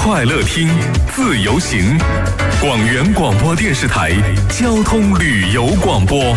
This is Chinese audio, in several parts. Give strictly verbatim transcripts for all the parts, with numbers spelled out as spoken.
快乐听，自由行。广元广播电视台交通旅游广播。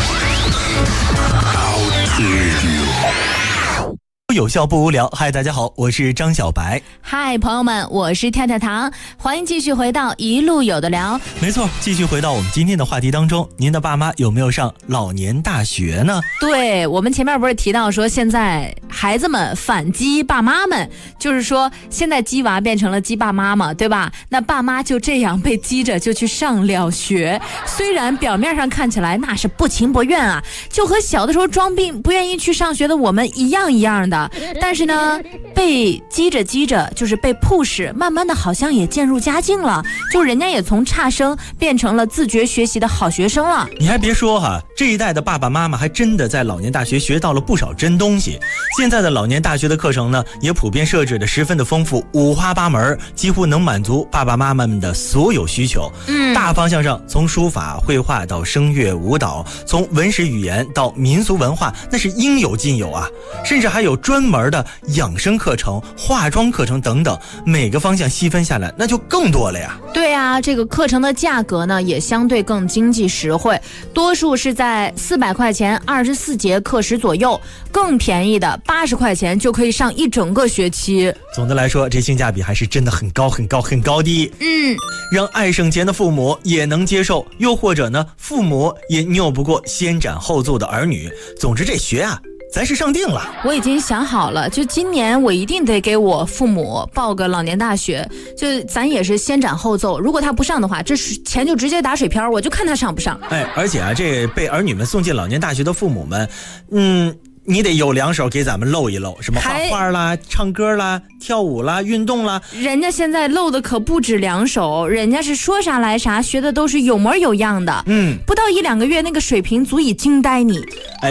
有效不无聊。嗨，大家好，我是张小白。 嗨，朋友们，我是跳跳糖，欢迎继续回到一路有的聊。 没错，继续回到我们今天的话题当中，您的爸妈有没有上老年大学呢？ 对，我们前面不是提到说现在孩子们反击爸妈们，就是说现在鸡娃变成了鸡爸妈嘛，对吧？那爸妈就这样被激着就去上了学，虽然表面上看起来那是不情不愿啊，就和小的时候装病不愿意去上学的我们一样一样的，但是呢被激着激着就是被push，慢慢的好像也渐入佳境了，就人家也从差生变成了自觉学习的好学生了。 你还别说哈，这一代的爸爸妈妈还真的在老年大学学到了不少真东西。现在的老年大学的课程呢，也普遍设置的十分的丰富，五花八门，几乎能满足爸爸妈妈们的所有需求。嗯，大方向上，从书法、绘画到声乐、舞蹈，从文史语言到民俗文化，那是应有尽有啊。甚至还有专门的养生课程、化妆课程等等，每个方向细分下来，那就更多了呀。 对啊，这个课程的价格呢，也相对更经济实惠，多数是在四百块钱二十四节课时左右，更便宜的八十块钱就可以上一整个学期。 总的来说，这性价比还是真的很高很高很高的。 嗯， 让爱省钱的父母也能接受，又或者呢，父母也拗不过先斩后奏的儿女。总之这学啊，咱是上定了。 我已经想好了，就今年我一定得给我父母报个老年大学，就咱也是先斩后奏，如果他不上的话，这钱就直接打水漂，我就看他上不上。 哎，而且啊，这被儿女们送进老年大学的父母们，嗯，你得有两手给咱们露一露，什么画画啦、唱歌啦、跳舞啦、运动啦。 人家现在露的可不止两手，人家是说啥来啥，学的都是有模有样的。嗯，不到一两个月，那个水平足以惊呆你。 哎。